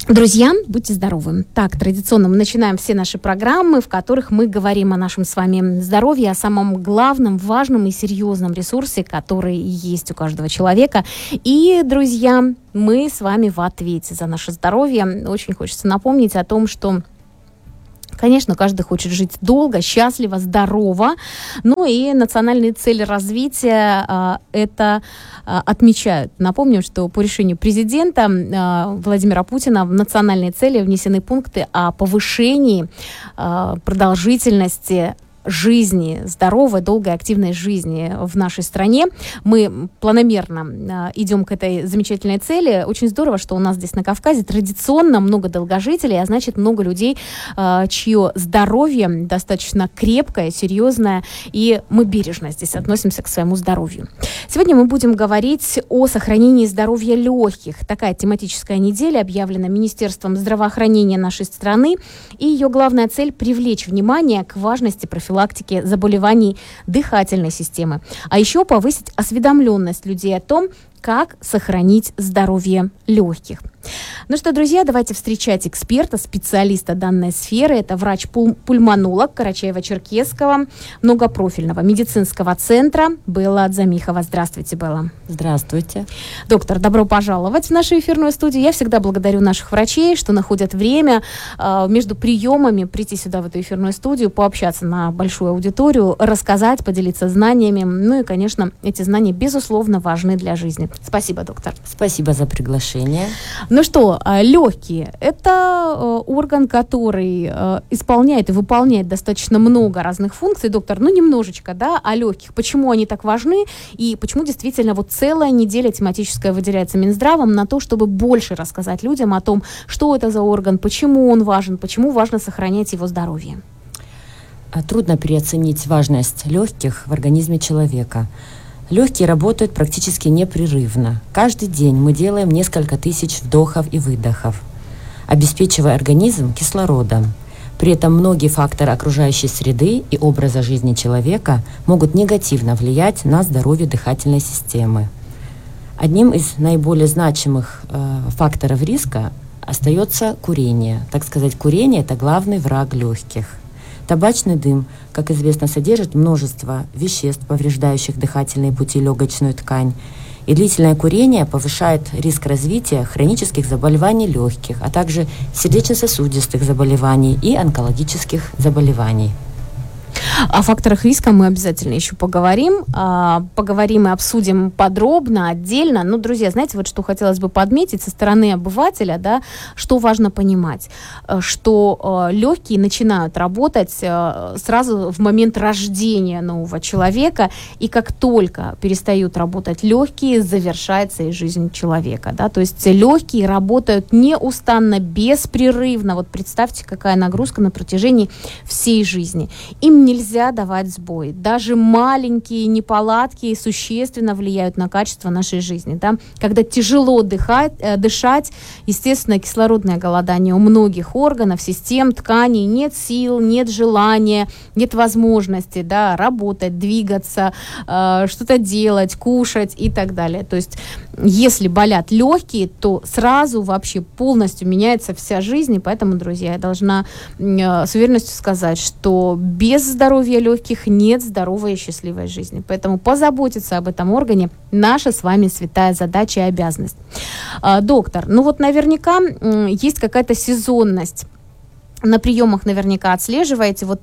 Друзья, будьте здоровы. Так, традиционно мы начинаем все наши программы, в которых мы говорим о нашем с вами здоровье, о самом главном, важном и серьезном ресурсе, который есть у каждого человека. И, друзья, мы с вами в ответе за наше здоровье. Очень хочется напомнить о том, что, конечно, каждый хочет жить долго, счастливо, здорово. Ну и национальные цели развития это отмечают. Напомню, что по решению президента Владимира Путина в национальные цели внесены пункты о повышении продолжительности жизни, здоровой, долгой, активной жизни в нашей стране. Мы планомерно идем к этой замечательной цели. Очень здорово, что у нас здесь на Кавказе традиционно много долгожителей, а значит много людей, чье здоровье достаточно крепкое, серьезное, и мы бережно здесь относимся к своему здоровью. Сегодня мы будем говорить о сохранении здоровья легких. Такая тематическая неделя объявлена Министерством здравоохранения нашей страны, и ее главная цель – привлечь внимание к важности профилактики заболеваний дыхательной системы, а еще повысить осведомленность людей о том, как сохранить здоровье легких. Ну что, друзья, давайте встречать эксперта, специалиста данной сферы. Это врач-пульмонолог Карачаево-Черкесского многопрофильного медицинского центра Белла Дзамихова. Здравствуйте, Белла. Здравствуйте. Доктор, добро пожаловать в нашу эфирную студию. Я всегда благодарю наших врачей, что находят время между приемами прийти сюда, в эту эфирную студию, пообщаться на большую аудиторию, рассказать, поделиться знаниями. Ну и, конечно, эти знания, безусловно, важны для жизни. Спасибо, доктор. Спасибо за приглашение. Ну что, легкие – это орган, который исполняет и выполняет достаточно много разных функций. Доктор, ну немножечко, да, о легких. Почему они так важны и почему действительно вот целая неделя тематическая выделяется Минздравом на то, чтобы больше рассказать людям о том, что это за орган, почему он важен, почему важно сохранять его здоровье? Трудно переоценить важность легких в организме человека. Легкие работают практически непрерывно. Каждый день мы делаем несколько тысяч вдохов и выдохов, обеспечивая организм кислородом. При этом многие факторы окружающей среды и образа жизни человека могут негативно влиять на здоровье дыхательной системы. Одним из наиболее значимых факторов риска остается курение. Так сказать, курение – это главный враг легких. Табачный дым, как известно, содержит множество веществ, повреждающих дыхательные пути и легочную ткань. И длительное курение повышает риск развития хронических заболеваний легких, а также сердечно-сосудистых заболеваний и онкологических заболеваний. О факторах риска мы обязательно еще поговорим. Поговорим и обсудим подробно, отдельно. Но, друзья, знаете, вот что хотелось бы подметить со стороны обывателя, да, что важно понимать, что легкие начинают работать сразу в момент рождения нового человека, и как только перестают работать легкие, завершается и жизнь человека. Да? То есть легкие работают неустанно, беспрерывно. Вот представьте, какая нагрузка на протяжении всей жизни. Им нельзя давать сбой. Даже маленькие неполадки существенно влияют на качество нашей жизни. Да? Когда тяжело дышать, естественно, кислородное голодание у многих органов, систем, тканей, нет сил, нет желания, нет возможности, да, работать, двигаться, что-то делать, кушать и так далее. То есть, если болят легкие, то сразу вообще полностью меняется вся жизнь. И поэтому, друзья, я должна с уверенностью сказать, что без здоровья легких нет здоровой и счастливой жизни. Поэтому позаботиться об этом органе – наша с вами святая задача и обязанность. Доктор, ну вот наверняка есть какая-то сезонность. На приемах наверняка отслеживаете. Вот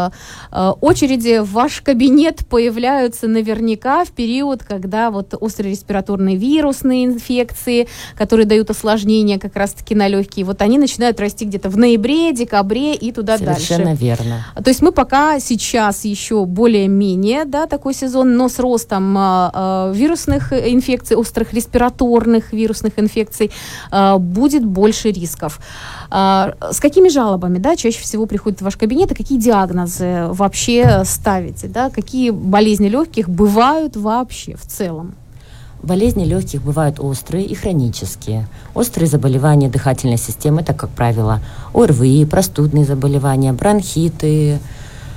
очереди в ваш кабинет появляются наверняка в период, когда вот острые респираторные вирусные инфекции, которые дают осложнения как раз-таки на легкие, вот они начинают расти где-то в ноябре, декабре и туда дальше. Совершенно верно. То есть мы пока сейчас еще более-менее, да, такой сезон, но с ростом вирусных инфекций, острых респираторных вирусных инфекций будет больше рисков. С какими жалобами, да, чаще всего приходят в ваш кабинет, и какие диагнозы вообще ставите, да, какие болезни легких бывают вообще в целом? Болезни легких бывают острые и хронические. Острые заболевания дыхательной системы, это, как правило, ОРВИ, простудные заболевания, бронхиты,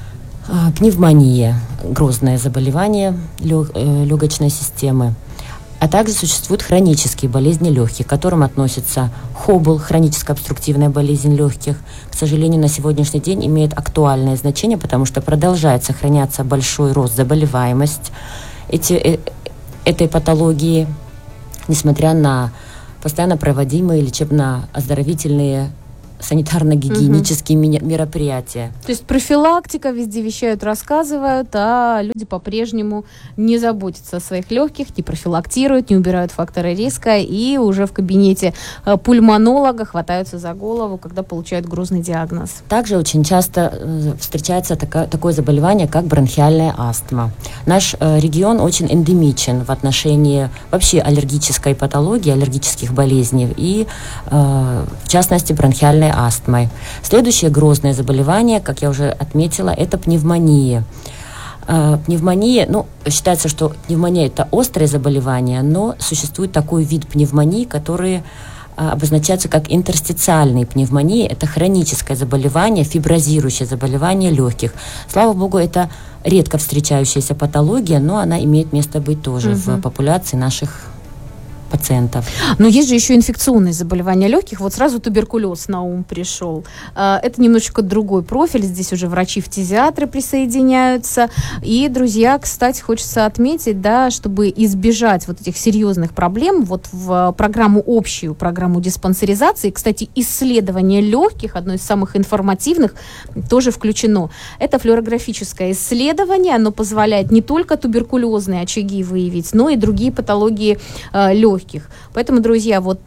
пневмония, грозное заболевание легочной системы. А также существуют хронические болезни легких, к которым относятся ХОБЛ, хроническая обструктивная болезнь легких. К сожалению, на сегодняшний день имеет актуальное значение, потому что продолжает сохраняться большой рост заболеваемости этой патологии, несмотря на постоянно проводимые лечебно-оздоровительные санитарно-гигиенические мероприятия. То есть профилактика, везде вещают, рассказывают, а люди по-прежнему не заботятся о своих легких, не профилактируют, не убирают факторы риска и уже в кабинете пульмонолога хватаются за голову, когда получают грозный диагноз. Также очень часто встречается такое заболевание, как бронхиальная астма. Наш регион очень эндемичен в отношении вообще аллергической патологии, аллергических болезней и, в частности, бронхиальной астмой. Следующее грозное заболевание, как я уже отметила, это пневмония. Пневмония, считается, что пневмония – это острое заболевание, но существует такой вид пневмонии, который обозначается как интерстициальные пневмонии. Это хроническое заболевание, фиброзирующее заболевание легких. Слава богу, это редко встречающаяся патология, но она имеет место быть тоже в популяции наших пациентов. Но есть же еще инфекционные заболевания легких. Вот сразу туберкулез на ум пришел. Это немножечко другой профиль. Здесь уже врачи-фтизиатры присоединяются. И, друзья, кстати, хочется отметить, да, чтобы избежать вот этих серьезных проблем, вот в общую программу диспансеризации, кстати, исследование легких, одно из самых информативных, тоже включено. Это флюорографическое исследование. Оно позволяет не только туберкулезные очаги выявить, но и другие патологии легких. Поэтому, друзья, вот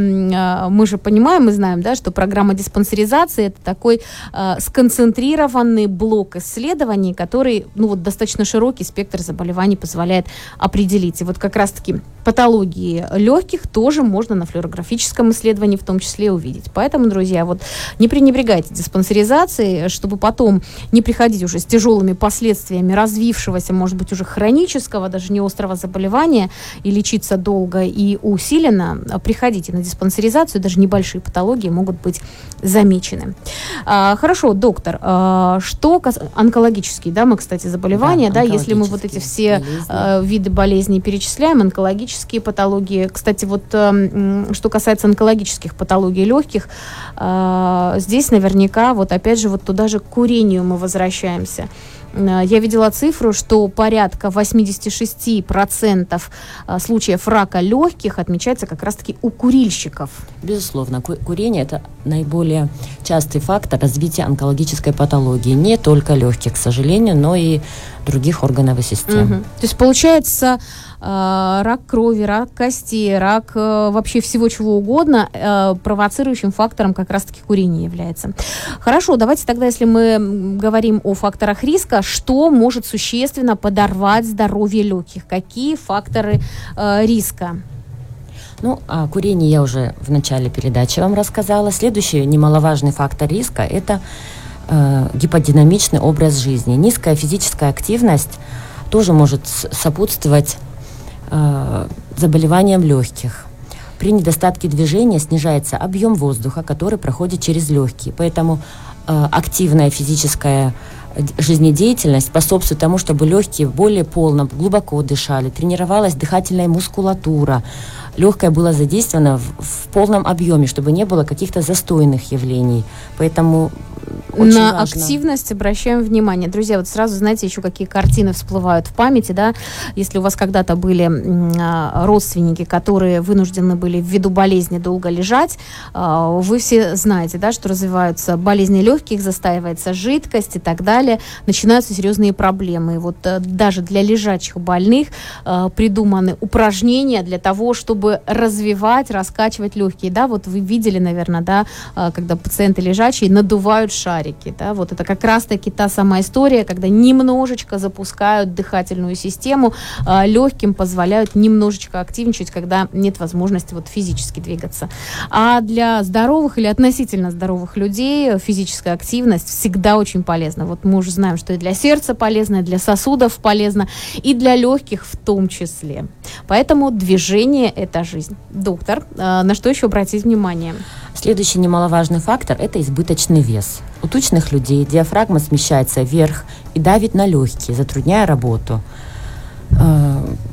мы же понимаем, мы знаем, да, что программа диспансеризации – это такой сконцентрированный блок исследований, который, достаточно широкий спектр заболеваний позволяет определить. И вот как раз-таки патологии легких тоже можно на флюорографическом исследовании в том числе увидеть. Поэтому, друзья, вот не пренебрегайте диспансеризацией, чтобы потом не приходить уже с тяжелыми последствиями развившегося, может быть, уже хронического, даже не острого заболевания и лечиться долго и усиленно. Приходите на диспансеризацию, даже небольшие патологии могут быть замечены. Хорошо, доктор, что онкологические, да, мы, кстати, заболевания, да, если мы вот эти все виды болезней перечисляем, онкологические патологии, кстати, вот что касается онкологических патологий легких, здесь наверняка, вот опять же, вот туда же к курению мы возвращаемся. Я видела цифру, что порядка 86% случаев рака легких отмечается как раз-таки у курильщиков. Безусловно, курение – это наиболее частый фактор развития онкологической патологии. Не только легких, к сожалению, но и других органов и систем. То есть, получается, рак крови, рак костей, рак вообще всего чего угодно провоцирующим фактором как раз-таки курение является. Хорошо, давайте тогда, если мы говорим о факторах риска, что может существенно подорвать здоровье легких? Какие факторы риска? О курении я уже в начале передачи вам рассказала. Следующий немаловажный фактор риска – это гиподинамичный образ жизни. Низкая физическая активность тоже может сопутствовать заболеваниям легких. При недостатке движения снижается объем воздуха, который проходит через легкие. Поэтому активная физическая жизнедеятельность способствует тому, чтобы легкие более полно, глубоко дышали, тренировалась дыхательная мускулатура, легкое было задействовано в полном объеме, чтобы не было каких-то застойных явлений. Поэтому очень на важно. Активность обращаем внимание. Друзья, вот сразу, знаете, еще какие картины всплывают в памяти, да, если у вас когда-то были родственники, которые вынуждены были ввиду болезни долго лежать, вы все знаете, да, что развиваются болезни легких, застаивается жидкость и так далее, начинаются серьезные проблемы. И вот даже для лежачих больных придуманы упражнения для того, чтобы развивать, раскачивать легкие, да, вот вы видели, наверное, да, когда пациенты лежачие надувают шарики, да, вот это как раз-таки та самая история, когда немножечко запускают дыхательную систему, легким позволяют немножечко активничать, когда нет возможности вот физически двигаться. А для здоровых или относительно здоровых людей физическая активность всегда очень полезна. Вот мы уже знаем, что и для сердца полезно, и для сосудов полезно, и для легких в том числе. Поэтому движение – это жизнь. Доктор, на что еще обратить внимание? Следующий немаловажный фактор – это избыточный вес. У тучных людей диафрагма смещается вверх и давит на легкие, затрудняя работу.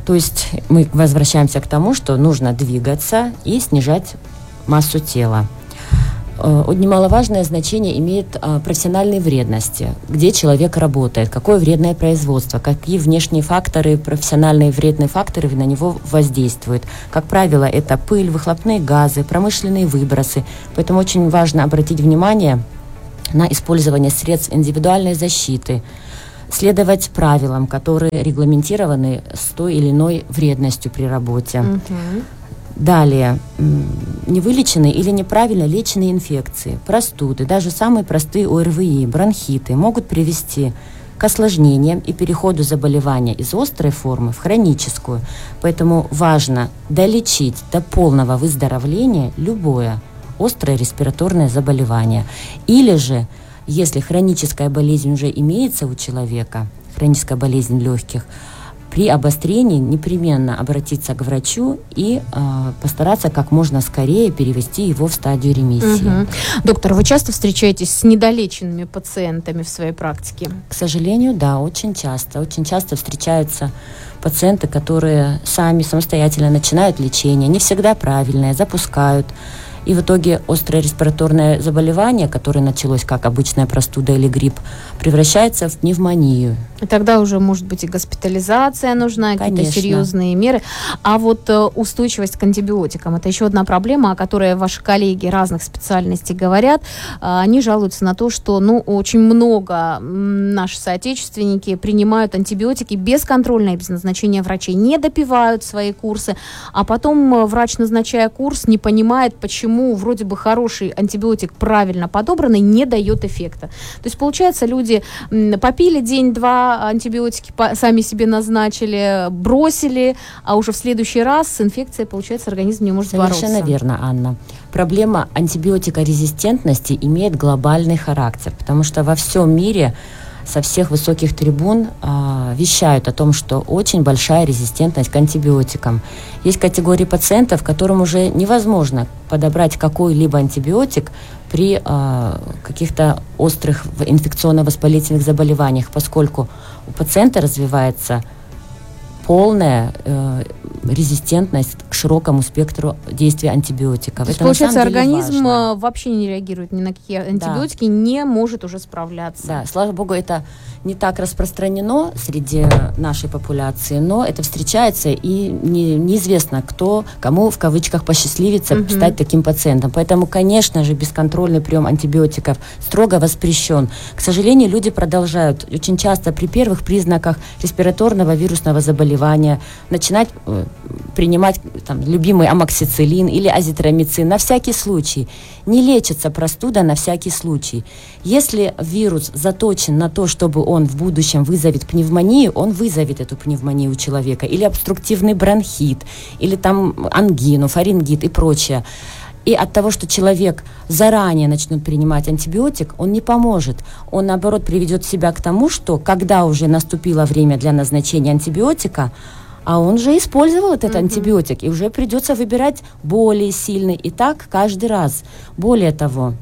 То есть мы возвращаемся к тому, что нужно двигаться и снижать массу тела. Немаловажное значение имеет профессиональные вредности, где человек работает, какое вредное производство, какие внешние факторы, профессиональные вредные факторы на него воздействуют. Как правило, это пыль, выхлопные газы, промышленные выбросы. Поэтому очень важно обратить внимание на использование средств индивидуальной защиты, следовать правилам, которые регламентированы с той или иной вредностью при работе. Далее, невылеченные или неправильно леченные инфекции, простуды, даже самые простые ОРВИ, бронхиты могут привести к осложнениям и переходу заболевания из острой формы в хроническую. Поэтому важно долечить до полного выздоровления любое острое респираторное заболевание. Или же, если хроническая болезнь уже имеется у человека, хроническая болезнь легких, при обострении непременно обратиться к врачу и постараться как можно скорее перевести его в стадию ремиссии. Доктор, вы часто встречаетесь с недолеченными пациентами в своей практике? К сожалению, да, очень часто. Очень часто встречаются пациенты, которые сами самостоятельно начинают лечение, не всегда правильное, запускают. И в итоге острое респираторное заболевание, которое началось как обычная простуда или грипп, превращается в пневмонию. И тогда уже, может быть, и госпитализация нужна, Конечно. какие-то серьезные меры. А вот устойчивость к антибиотикам – это еще одна проблема, о которой ваши коллеги разных специальностей говорят. Они жалуются на то, что очень много наши соотечественники принимают антибиотики бесконтрольно и без назначения врачей, не допивают свои курсы, а потом врач, назначая курс, не понимает, почему вроде бы хороший антибиотик, правильно подобранный, не дает эффекта. То есть, получается, люди попили день-два антибиотики, сами себе назначили, бросили, а уже в следующий раз с инфекцией, получается, организм не может бороться. Совершенно верно, Анна. Проблема антибиотикорезистентности имеет глобальный характер, потому что во всем мире со всех высоких трибун вещают о том, что очень большая резистентность к антибиотикам. Есть категории пациентов, которым уже невозможно подобрать какой-либо антибиотик при каких-то острых инфекционно-воспалительных заболеваниях, поскольку у пациента развивается полная резистентность к широкому спектру действия антибиотиков. То есть, получается, организм вообще не реагирует ни на какие антибиотики, не может уже справляться. Да, слава богу, это не так распространено среди нашей популяции, но это встречается, и неизвестно, кому в кавычках посчастливится стать таким пациентом. Поэтому, конечно же, бесконтрольный прием антибиотиков строго воспрещен. К сожалению, люди продолжают очень часто при первых признаках респираторного вирусного заболевания начинать принимать любимый амоксициллин или азитромицин на всякий случай. Не лечится простуда на всякий случай. Если вирус заточен на то, чтобы он в будущем вызовет пневмонию, он вызовет эту пневмонию у человека, или обструктивный бронхит, или ангину, фарингит и прочее. И от того, что человек заранее начнет принимать антибиотик, он не поможет. Он, наоборот, приведет себя к тому, что когда уже наступило время для назначения антибиотика, а он же использовал этот антибиотик, и уже придется выбирать более сильный. И так каждый раз. Более того,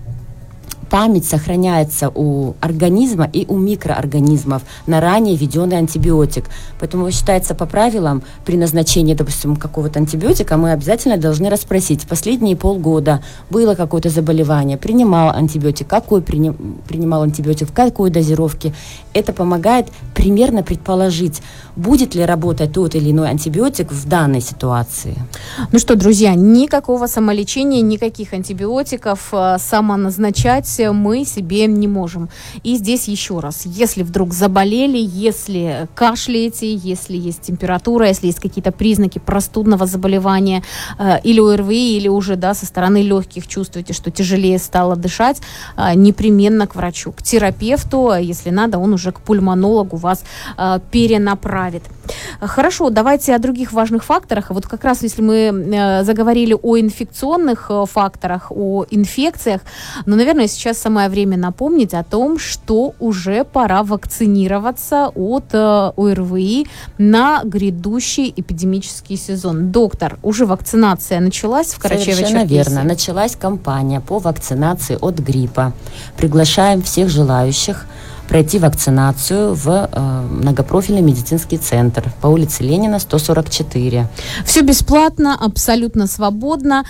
память сохраняется у организма и у микроорганизмов на ранее введенный антибиотик. Поэтому считается по правилам, при назначении, допустим, какого-то антибиотика, мы обязательно должны расспросить, в последние полгода было какое-то заболевание, принимал антибиотик, какой принимал антибиотик, в какой дозировке. Это помогает примерно предположить, будет ли работать тот или иной антибиотик в данной ситуации. Ну что, друзья, никакого самолечения, никаких антибиотиков самоназначать мы себе не можем. И здесь еще раз, если вдруг заболели, если кашляете, если есть температура, если есть какие-то признаки простудного заболевания или ОРВИ, или уже со стороны легких чувствуете, что тяжелее стало дышать, непременно к врачу, к терапевту, если надо, он уже к пульмонологу вас перенаправит. Хорошо, давайте о других важных факторах. Вот как раз если мы заговорили о инфекционных факторах, о инфекциях, наверное, сейчас самое время напомнить о том, что уже пора вакцинироваться от ОРВИ на грядущий эпидемический сезон. Доктор, уже вакцинация началась в Карачаево-Черкесии? Совершенно верно. Началась кампания по вакцинации от гриппа. Приглашаем всех желающих пройти вакцинацию в многопрофильный медицинский центр по улице Ленина, 144. Все бесплатно, абсолютно свободно.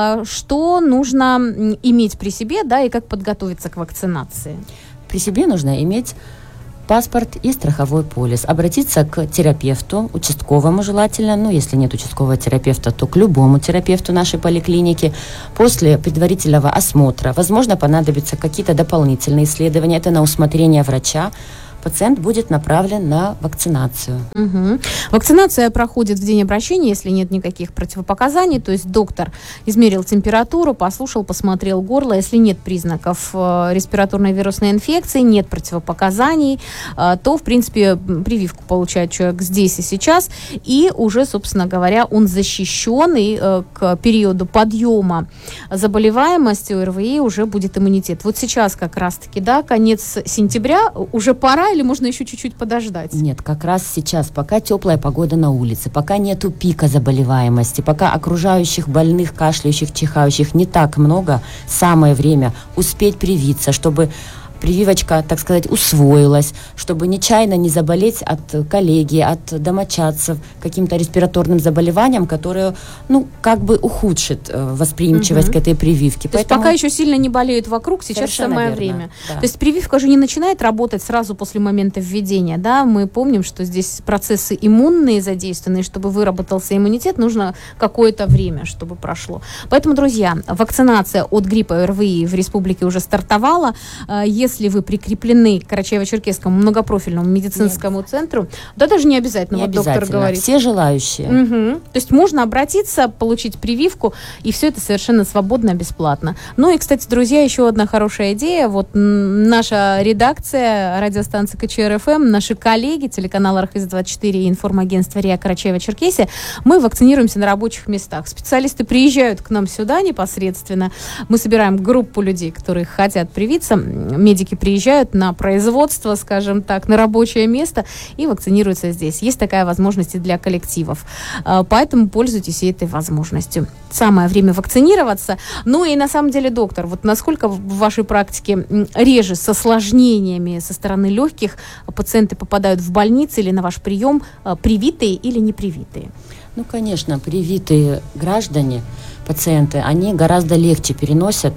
Что нужно иметь при себе, да, и как подготовиться к вакцинации? При себе нужно иметь паспорт и страховой полис. Обратиться к терапевту, участковому желательно, если нет участкового терапевта, то к любому терапевту нашей поликлиники. После предварительного осмотра, возможно, понадобятся какие-то дополнительные исследования, это на усмотрение врача. Пациент будет направлен на вакцинацию. Угу. Вакцинация проходит в день обращения, если нет никаких противопоказаний. То есть доктор измерил температуру, послушал, посмотрел горло. Если нет признаков респираторной вирусной инфекции, нет противопоказаний, то, в принципе, прививку получает человек здесь и сейчас. И уже, собственно говоря, он защищен. И к периоду подъема заболеваемости ОРВИ уже будет иммунитет. Вот сейчас как раз-таки, да, конец сентября, уже пора или можно еще чуть-чуть подождать? Нет, как раз сейчас, пока теплая погода на улице, пока нету пика заболеваемости, пока окружающих больных, кашляющих, чихающих не так много, самое время успеть привиться, чтобы прививочка, так сказать, усвоилась, чтобы нечаянно не заболеть от коллеги, от домочадцев каким-то респираторным заболеванием, которое, как бы ухудшит восприимчивость к этой прививке. То есть пока еще сильно не болеют вокруг, сейчас самое время. Да. То есть прививка же не начинает работать сразу после момента введения, да? Мы помним, что здесь процессы иммунные задействованы, чтобы выработался иммунитет, нужно какое-то время, чтобы прошло. Поэтому, друзья, вакцинация от гриппа ОРВИ в республике уже стартовала. Если вы прикреплены к Карачаево-Черкесскому многопрофильному медицинскому центру, да, даже не обязательно, вот доктор говорит. Все желающие. Угу. То есть можно обратиться, получить прививку, и все это совершенно свободно, бесплатно. Ну и, кстати, друзья, еще одна хорошая идея. Вот наша редакция радиостанции КЧР-ФМ, наши коллеги, телеканал Архыз-24 и информагентство РИА Карачаево-Черкесия, мы вакцинируемся на рабочих местах. Специалисты приезжают к нам сюда непосредственно. Мы собираем группу людей, которые хотят привиться. Медики приезжают на производство, скажем так, на рабочее место и вакцинируются здесь. Есть такая возможность и для коллективов. Поэтому пользуйтесь этой возможностью. Самое время вакцинироваться. Ну и на самом деле, доктор, вот насколько в вашей практике реже с осложнениями со стороны легких пациенты попадают в больницы или на ваш прием, привитые или не привитые? Конечно, привитые граждане, пациенты, они гораздо легче переносят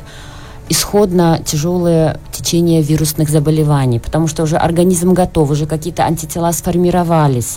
исходно тяжелое течение вирусных заболеваний, потому что уже организм готов, уже какие-то антитела сформировались.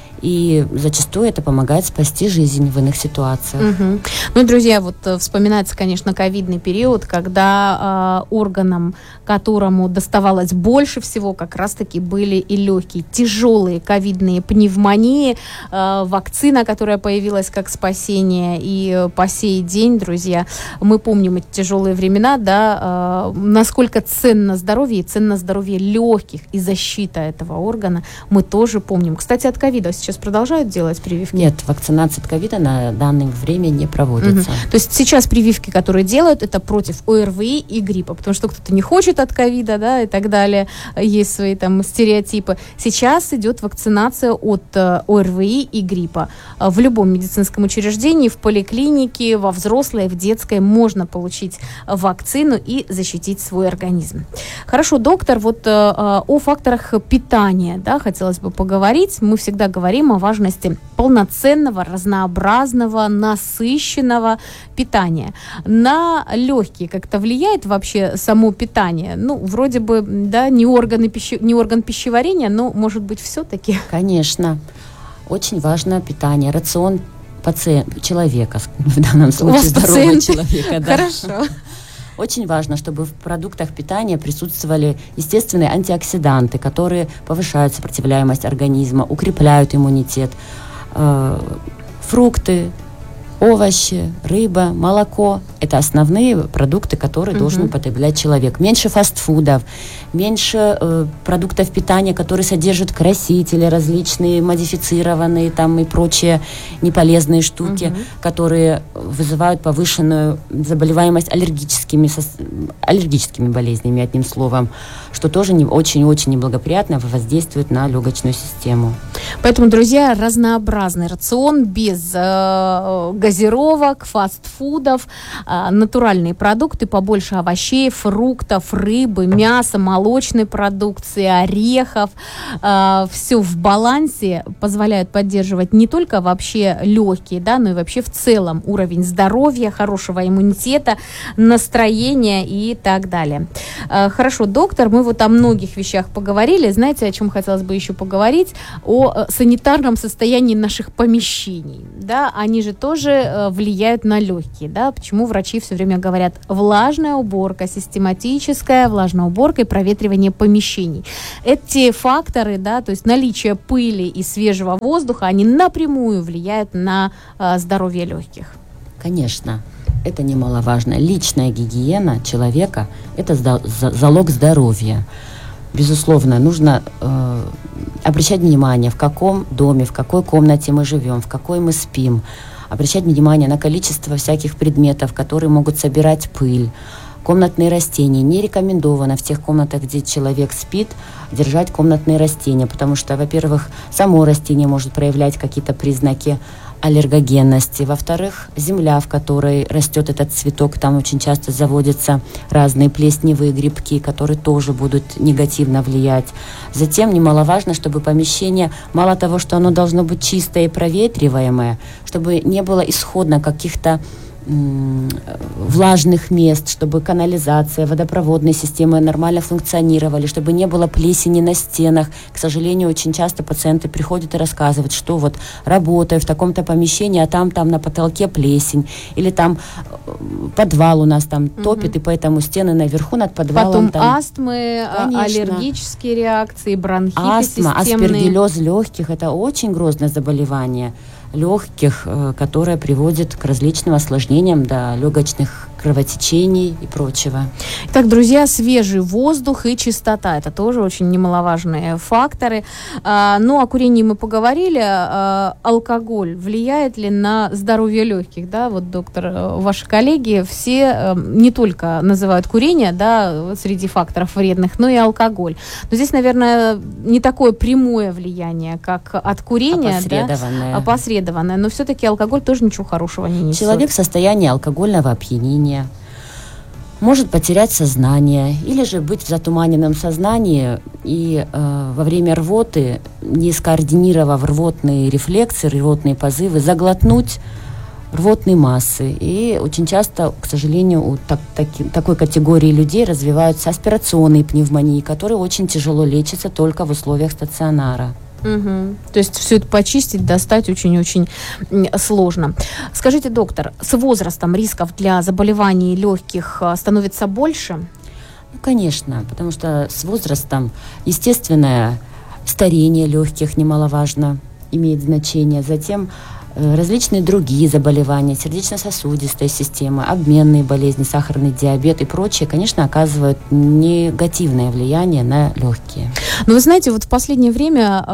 И зачастую это помогает спасти жизнь в иных ситуациях. Угу. Ну, друзья, вот вспоминается, конечно, ковидный период, когда органам, которому доставалось больше всего, как раз-таки были и легкие, тяжелые ковидные пневмонии, вакцина, которая появилась как спасение. И по сей день, друзья, мы помним эти тяжелые времена, да, насколько ценно здоровье и ценно здоровье легких и защита этого органа, мы тоже помним. Кстати, от ковида сейчас продолжают делать прививки? Нет, вакцинация от ковида на данное время не проводится. Угу. То есть сейчас прививки, которые делают, это против ОРВИ и гриппа, потому что кто-то не хочет от ковида, да, и так далее, есть свои там стереотипы. Сейчас идет вакцинация от ОРВИ и гриппа. В любом медицинском учреждении, в поликлинике, во взрослой, в детской можно получить вакцину и защитить свой организм. Хорошо, доктор, вот о факторах питания, да, хотелось бы поговорить. Мы всегда говорим о важности полноценного, разнообразного, насыщенного питания. На легкие как-то влияет вообще само питание? Вроде бы, да, не орган пищеварения, но, может быть, все-таки? Конечно. Очень важно питание, рацион человека, в данном случае здорового человека. Да. Хорошо. Очень важно, чтобы в продуктах питания присутствовали естественные антиоксиданты, которые повышают сопротивляемость организма, укрепляют иммунитет. Фрукты, овощи, рыба, молоко – это основные продукты, которые должен употреблять человек. Меньше фастфудов, меньше продуктов питания, которые содержат красители различные, модифицированные там и прочие неполезные штуки, которые вызывают повышенную заболеваемость аллергическими болезнями, одним словом, что тоже очень-очень неблагоприятно воздействует на легочную систему. Поэтому, друзья, разнообразный рацион без газировок, фастфудов. натуральные продукты, побольше овощей, фруктов, рыбы, мяса, молочной продукции, орехов. Все в балансе позволяют поддерживать не только вообще легкие, да, но и вообще в целом уровень здоровья, хорошего иммунитета, настроения и так далее. Хорошо, доктор, мы вот о многих вещах поговорили. Знаете, о чем хотелось бы еще поговорить? О санитарном состоянии наших помещений. Да? Они же тоже влияют на легкие. Да? Почему врачи все время говорят влажная уборка, систематическая влажная уборка и проветривание помещений. Эти факторы, да, то есть наличие пыли и свежего воздуха, они напрямую влияют на здоровье легких. Конечно. Это немаловажно. Личная гигиена человека – это залог здоровья. Безусловно, нужно обращать внимание, в каком доме, в какой комнате мы живем, в какой мы спим. Обращать внимание на количество всяких предметов, которые могут собирать пыль. Комнатные растения. Не рекомендовано в тех комнатах, где человек спит, держать комнатные растения, потому что, во-первых, само растение может проявлять какие-то признаки аллергогенности. Во-вторых, земля, в которой растет этот цветок, там очень часто заводятся разные плесневые грибки, которые тоже будут негативно влиять. Затем немаловажно, чтобы помещение, мало того, что оно должно быть чистое и проветриваемое, чтобы не было исходно каких-то влажных мест, чтобы канализация, водопроводные системы нормально функционировали, чтобы не было плесени на стенах. К сожалению, очень часто пациенты приходят и рассказывают, что вот работаю в таком-то помещении, а там на потолке плесень, или там подвал у нас там топит, и поэтому стены наверху над подвалом. Потом там астмы, аллергические реакции, бронхиты астма, системные. аспергиллез легких – это очень грозное заболевание легких, которое приводит к различным осложнениям до легочных кровотечений и прочего. Итак, друзья, свежий воздух и чистота – это тоже очень немаловажные факторы. Ну, о курении мы поговорили. Алкоголь влияет ли на здоровье легких? Да, вот, доктор, ваши коллеги все не только называют курение, да, среди факторов вредных, но и алкоголь. Но здесь, наверное, не такое прямое влияние, как от курения, опосредованное. Опосредованное, но все-таки алкоголь тоже ничего хорошего не несет. Человек в состоянии алкогольного опьянения может потерять сознание или же быть в затуманенном сознании и во время рвоты, не скоординировав рвотные рефлексы, рвотные позывы, заглотнуть рвотные массы. И очень часто, к сожалению, у такой категории людей развиваются аспирационные пневмонии, которые очень тяжело лечатся только в условиях стационара. Угу. То есть все это почистить, достать очень-очень сложно. Скажите, доктор, с возрастом рисков для заболеваний легких становится больше? Ну, конечно, потому что с возрастом естественное старение легких немаловажно имеет значение. Затем различные другие заболевания, сердечно-сосудистая система, обменные болезни, сахарный диабет и прочее, конечно, оказывают негативное влияние на легкие. Но вы знаете, вот в последнее время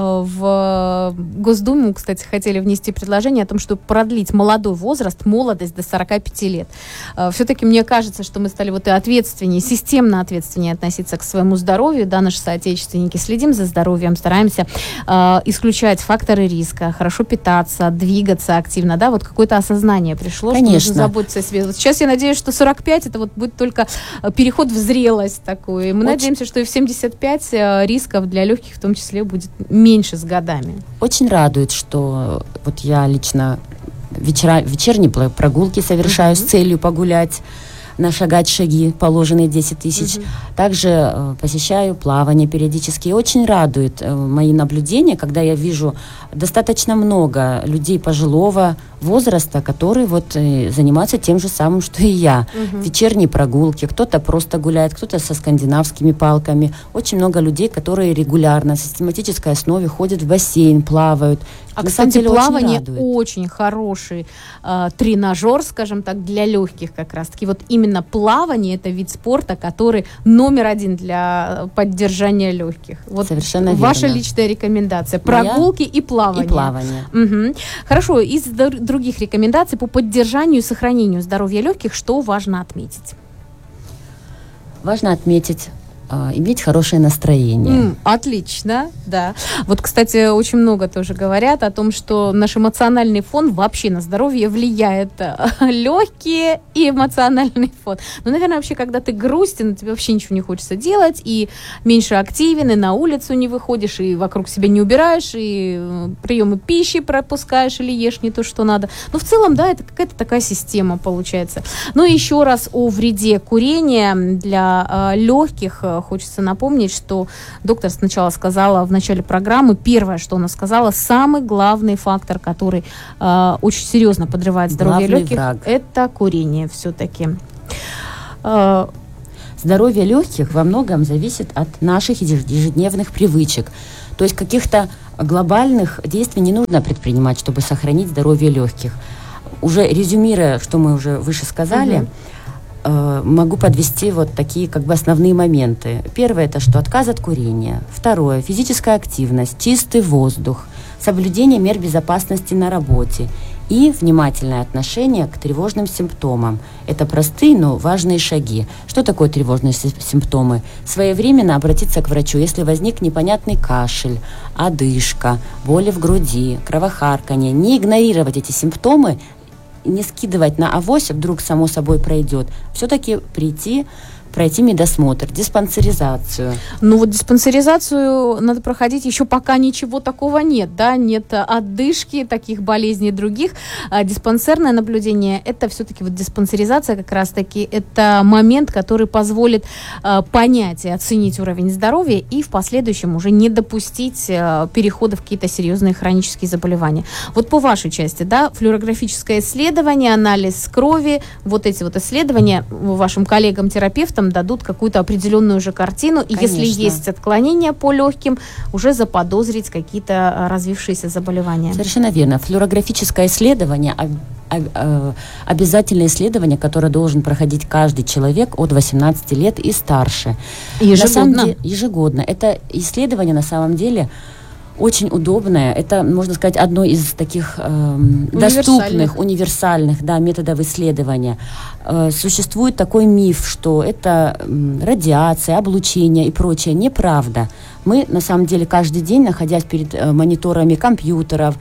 в Госдуму, кстати, хотели внести предложение о том, чтобы продлить молодой возраст, молодость до 45 лет. Все-таки мне кажется, что мы стали вот и ответственнее, системно ответственнее относиться к своему здоровью. Да, наши соотечественники следим за здоровьем, стараемся исключать факторы риска, хорошо питаться, двигаться активно, да, вот какое-то осознание пришло, конечно, что нужно заботиться о себе. Вот сейчас я надеюсь, что 45 это вот будет только переход в зрелость такую. И мы надеемся, что и в 75 рисков для легких в том числе будет меньше с годами. Очень радует, что вот я лично вечерние прогулки совершаю с целью погулять, нашагать шаги, положенные 10 тысяч. Также посещаю плавание периодически. И очень радует мои наблюдения, когда я вижу достаточно много людей пожилого возраста, которые вот занимаются тем же самым, что и я. Вечерние прогулки, кто-то просто гуляет, кто-то со скандинавскими палками. Очень много людей, которые регулярно, на систематической основе ходят в бассейн, плавают. А, кстати, плавание очень хороший тренажер, скажем так, для легких как раз-таки. Вот именно плавание – это вид спорта, который номер один для поддержания легких. Вот совершенно ваша верно. Личная рекомендация. Прогулки и плавание. И плавание. Угу. Хорошо. Из других рекомендаций по поддержанию и сохранению здоровья легких, что важно отметить? Важно отметить иметь хорошее настроение. Отлично, да. Вот, кстати, очень много тоже говорят о том, что наш эмоциональный фон вообще на здоровье влияет. Легкие и эмоциональный фон. Ну, наверное, вообще, когда ты грустен, тебе вообще ничего не хочется делать, и меньше активен, и на улицу не выходишь, и вокруг себя не убираешь, и приемы пищи пропускаешь или ешь не то, что надо. Но в целом, да, это какая-то такая система получается. Ну, и еще раз о вреде курения для легких. Хочется напомнить, что доктор сначала сказала в начале программы, первое, что она сказала, самый главный фактор, который очень серьезно подрывает здоровье легких, это курение все-таки. Здоровье легких во многом зависит от наших ежедневных привычек. То есть каких-то глобальных действий не нужно предпринимать, чтобы сохранить здоровье легких. Уже резюмируя, что мы уже выше сказали, могу подвести вот такие как бы основные моменты. Первое – это что отказ от курения. Второе – физическая активность, чистый воздух, соблюдение мер безопасности на работе и внимательное отношение к тревожным симптомам. Это простые, но важные шаги. Что такое тревожные симптомы? Своевременно обратиться к врачу, если возник непонятный кашель, одышка, боли в груди, кровохарканье. Не игнорировать эти симптомы, не скидывать на авось, вдруг само собой пройдет. Все-таки пройти медосмотр, диспансеризацию. Ну вот диспансеризацию надо проходить еще пока ничего такого нет, да, нет одышки, таких болезней других. Диспансерное наблюдение, это все-таки вот диспансеризация как раз-таки, это момент, который позволит понять и оценить уровень здоровья и в последующем уже не допустить перехода в какие-то серьезные хронические заболевания. Вот по вашей части, да, флюорографическое исследование, анализ крови, вот эти вот исследования вашим коллегам-терапевтам дадут какую-то определенную уже картину, и Конечно. если есть отклонения по легким, уже заподозрить какие-то развившиеся заболевания. Совершенно верно. Флюорографическое исследование, обязательное исследование, которое должен проходить каждый человек от 18 лет и старше. Ежегодно? Ежегодно. Это исследование на самом деле очень удобное. Это, можно сказать, одно из таких доступных, универсальных методов исследования. Существует такой миф, что это радиация, облучение и прочее. Неправда. Мы, на самом деле, каждый день, находясь перед мониторами компьютеров,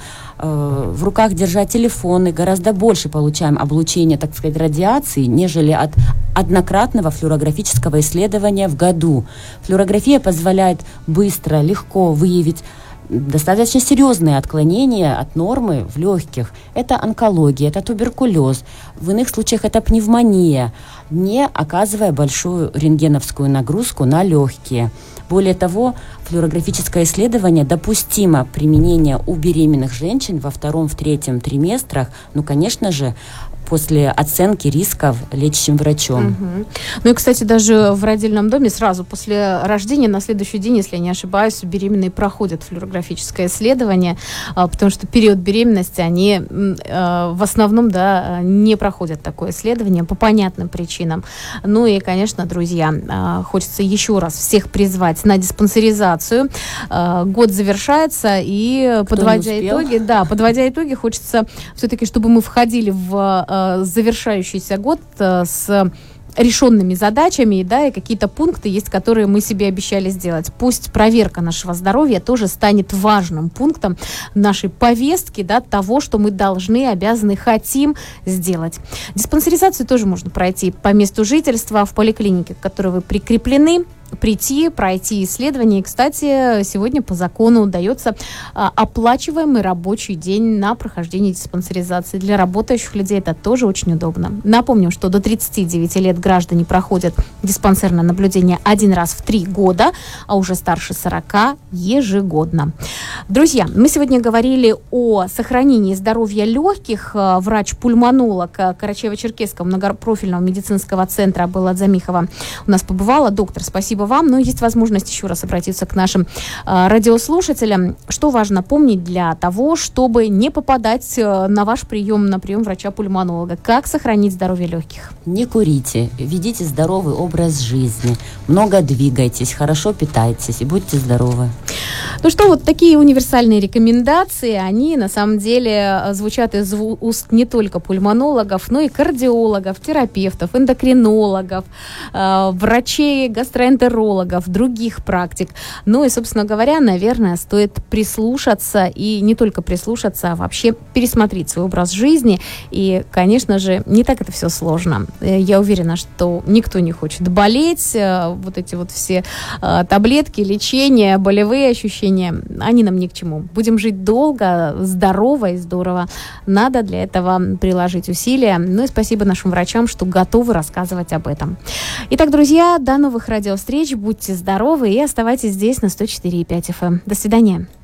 в руках держа телефоны, гораздо больше получаем облучения, так сказать, радиации, нежели от однократного флюорографического исследования в году. Флюорография позволяет быстро, легко выявить достаточно серьезные отклонения от нормы в легких. Это онкология, это туберкулез, в иных случаях это пневмония, не оказывая большую рентгеновскую нагрузку на легкие. Более того, флюорографическое исследование допустимо применение у беременных женщин во 2-3 триместрах, конечно же, после оценки рисков лечащим врачом. Угу. Ну и, кстати, даже в родильном доме сразу после рождения, на следующий день, если я не ошибаюсь, беременные проходят флюорографическое исследование, потому что период беременности они в основном не проходят такое исследование по понятным причинам. Ну и, конечно, друзья, хочется еще раз всех призвать на диспансеризацию. Год завершается, и подводя итоги, хочется все-таки, чтобы мы входили в завершающийся год с решенными задачами, и какие-то пункты есть, которые мы себе обещали сделать. Пусть проверка нашего здоровья тоже станет важным пунктом нашей повестки, того, что мы должны, обязаны, хотим сделать. Диспансеризацию тоже можно пройти по месту жительства в поликлинике, к которой вы прикреплены, пройти исследование. И, кстати, сегодня по закону дается оплачиваемый рабочий день на прохождение диспансеризации. Для работающих людей это тоже очень удобно. Напомним, что до 39 лет граждане проходят диспансерное наблюдение 1 раз в 3 года, а уже старше 40 ежегодно. Друзья, мы сегодня говорили о сохранении здоровья легких. Врач-пульмонолог Карачаево-Черкесского многопрофильного медицинского центра Белла Дзамихова у нас побывала. Доктор, спасибо вам. Но есть возможность еще раз обратиться к нашим радиослушателям. Что важно помнить для того, чтобы не попадать на ваш прием, на прием врача-пульмонолога? Как сохранить здоровье легких? Не курите, ведите здоровый образ жизни, много двигайтесь, хорошо питайтесь и будьте здоровы. Ну что, вот такие универсальные рекомендации, они на самом деле звучат из уст не только пульмонологов, но и кардиологов, терапевтов, эндокринологов, врачей, гастроэнтерологов, других практик. Ну и, собственно говоря, наверное, стоит прислушаться, и не только прислушаться, а вообще пересмотреть свой образ жизни. И, конечно же, не так это все сложно. Я уверена, что никто не хочет болеть. Вот эти вот все таблетки, лечение, болевые ощущения, они нам ни к чему. Будем жить долго, здорово и здорово. Надо для этого приложить усилия. Ну и спасибо нашим врачам, что готовы рассказывать об этом. Итак, друзья, до новых радиовстреч. Будьте здоровы и оставайтесь здесь на 104,5 FM. До свидания.